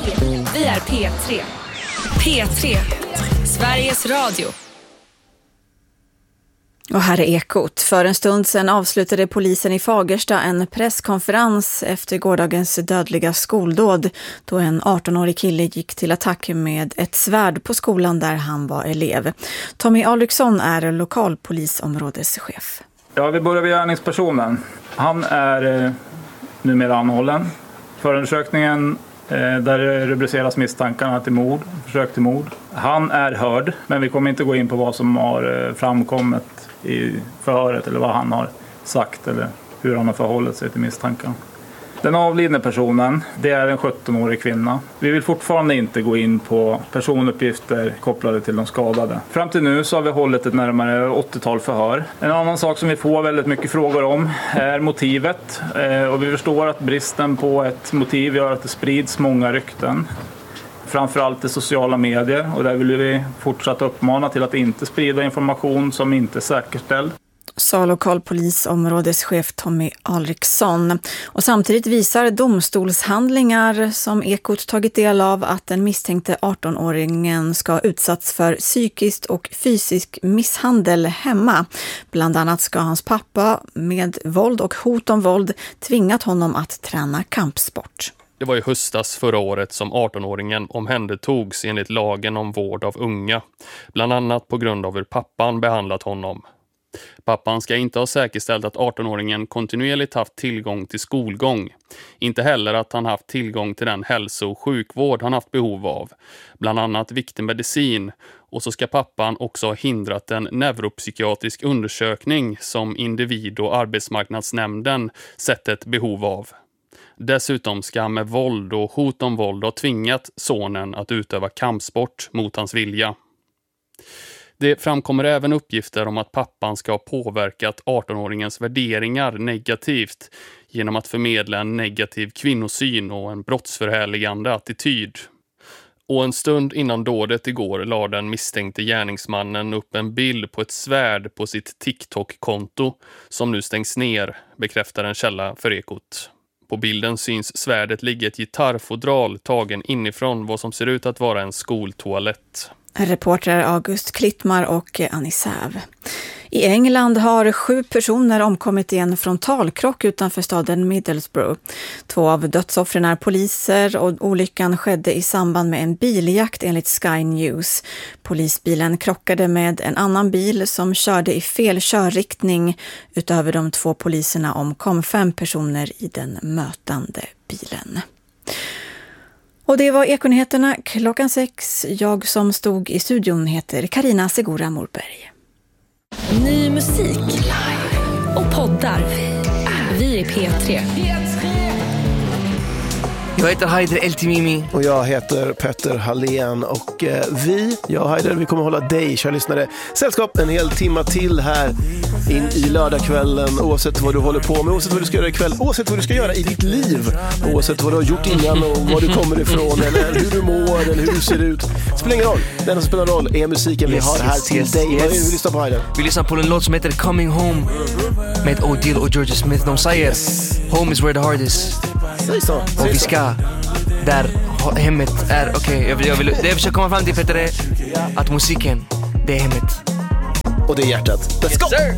Vi är P3. P3. Sveriges Radio. Och här är Ekot. För en stund sedan avslutade polisen i Fagersta en presskonferens efter gårdagens dödliga skoldåd då en 18-årig kille gick till attack med ett svärd på skolan där han var elev. Tommy Alriksson är lokalpolisområdeschef. Ja, vi börjar vid gärningspersonen. Han är numera anhållen. Förundersökningen där rubriceras misstankarna till mord, försök till mord. Han är hörd, men vi kommer inte gå in på vad som har framkommit i förhöret eller vad han har sagt eller hur han har förhållit sig till misstankarna. Den avlidne personen, det är en 17-årig kvinna. Vi vill fortfarande inte gå in på personuppgifter kopplade till de skadade. Fram till nu så har vi hållit ett närmare 80-tal förhör. En annan sak som vi får väldigt mycket frågor om är motivet. Och vi förstår att bristen på ett motiv gör att det sprids många rykten. Framförallt i sociala medier, och där vill vi fortsatt uppmana till att inte sprida information som inte är säkerställd. Sa lokalpolisområdeschef Tommy Alriksson. Och samtidigt visar domstolshandlingar som Ekot tagit del av att den misstänkte 18-åringen ska ha utsatts för psykisk och fysisk misshandel hemma. Bland annat ska hans pappa med våld och hot om våld tvingat honom att träna kampsport. Det var i höstas förra året som 18-åringen omhändertogs enligt lagen om vård av unga. Bland annat på grund av hur pappan behandlat honom. Pappan ska inte ha säkerställt att 18-åringen kontinuerligt haft tillgång till skolgång. Inte heller att han haft tillgång till den hälso- och sjukvård han haft behov av. Bland annat viktig medicin. Och så ska pappan också ha hindrat en neuropsykiatrisk undersökning som individ- och arbetsmarknadsnämnden sett ett behov av. Dessutom ska han med våld och hot om våld ha tvingat sonen att utöva kampsport mot hans vilja. Det framkommer även uppgifter om att pappan ska ha påverkat 18-åringens värderingar negativt genom att förmedla en negativ kvinnosyn och en brottsförhärligande attityd. Och en stund innan dådet igår lade den misstänkte gärningsmannen upp en bild på ett svärd på sitt TikTok-konto som nu stängs ner, bekräftar en källa för Ekot. På bilden syns svärdet ligga ett gitarrfodral tagen inifrån vad som ser ut att vara en skoltoalett. Reporter August Klittmar och Annie Säv. I England har 7 personer omkommit i en frontalkrock utanför staden Middlesbrough. 2 av dödsoffren är poliser och olyckan skedde i samband med en biljakt enligt Sky News. Polisbilen krockade med en annan bil som körde i fel körriktning. Utöver de 2 poliserna omkom 5 personer i den mötande bilen. Och det var Ekonyheterna 6. Jag som stod i studion heter Karina Segura Morberg. Ny musik och poddar. Vi är P3. Jag heter Haider El Timimi. Och jag heter Petter Hallén. Och jag och Haider, vi kommer hålla dig, kära lyssnare, sällskap en hel timma till här in i lördagskvällen. Oavsett vad du håller på med, oavsett vad du ska göra ikväll, oavsett vad du ska göra i ditt liv, oavsett vad du har gjort innan och var du kommer ifrån, eller hur du mår, eller hur du ser ut. Det spelar ingen roll. Det enda som spelar roll är musiken vi har här till dig. Vad är det vi lyssnar på, Haider? Vi lyssnar på en låt som heter Coming Home med Odile och Georgia Smith. De säger Home is where the heart is. Och vi ska där hemmet är. Okej, det jag försöker komma fram till, Petter, är att musiken, det är hemmet. Och det är hjärtat. Let's go!